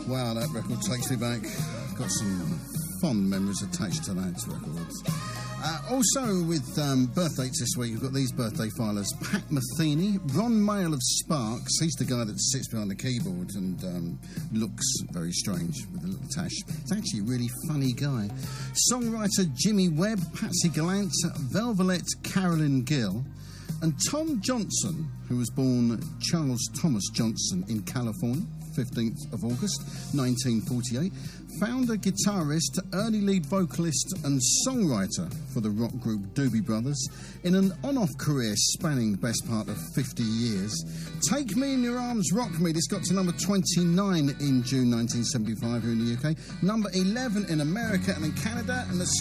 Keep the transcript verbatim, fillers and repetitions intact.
Wow, that record takes me back. I've got some fond memories attached to that record. Uh, also with um, birthdays this week, we've got these birthday filers. Pat Metheny, Ron Mayle of Sparks. He's the guy that sits behind the keyboard and um, looks very strange with a little tash. He's actually a really funny guy. Songwriter Jimmy Webb, Patsy Gallant, Velvet Carolyn Gill, and Tom Johnson, who was born Charles Thomas Johnson in California, fifteenth of August, nineteen forty-eight, founder, guitarist, early lead vocalist and songwriter for the rock group Doobie Brothers, in an on-off career spanning the best part of fifty years. Take Me in Your Arms, Rock Me. This got to number twenty-nine in June nineteen seventy-five here in the U K, number eleven in America and in Canada, and the